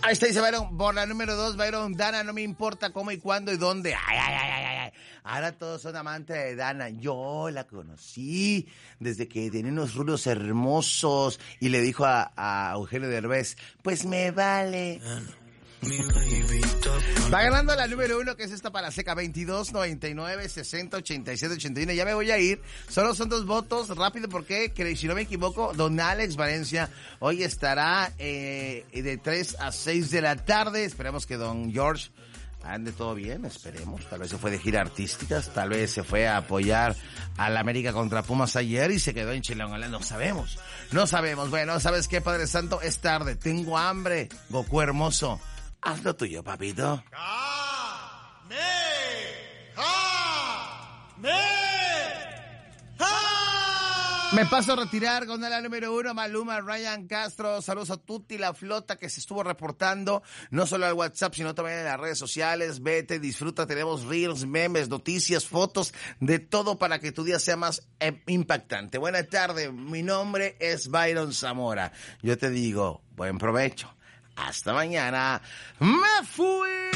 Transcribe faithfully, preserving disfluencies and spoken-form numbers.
Ahí está, dice Byron, por la número dos, Byron, Dana, no me importa cómo y cuándo y dónde. Ay, ay, ay, ay, ay. Ahora todos son amantes de Dana. Yo la conocí desde que tenía unos rulos hermosos y le dijo a, a Eugenio Derbez, pues me vale. Va ganando la número uno, que es esta para Seca, veintidós, noventa y nueve, sesenta, ochenta y siete, ochenta y uno. Ya me voy a ir. Solo son dos votos. Rápido, porque, que si no me equivoco, don Alex Valencia hoy estará eh, de tres a seis de la tarde. Esperemos que don George ande todo bien, esperemos. Tal vez se fue de gira artísticas, tal vez se fue a apoyar a la América contra Pumas ayer y se quedó en Chilangolán. No sabemos, no sabemos. Bueno, ¿sabes qué, Padre Santo? Es tarde, tengo hambre. Goku hermoso, haz lo tuyo, papito. Me paso a retirar con la número uno, Maluma, Ryan Castro. Saludos a Tuti, la flota que se estuvo reportando, no solo al WhatsApp, sino también en las redes sociales. Vete, disfruta, tenemos reels, memes, noticias, fotos, de todo para que tu día sea más eh, impactante. Buena tarde, mi nombre es Byron Zamora. Yo te digo, buen provecho. Hasta mañana. Me fui.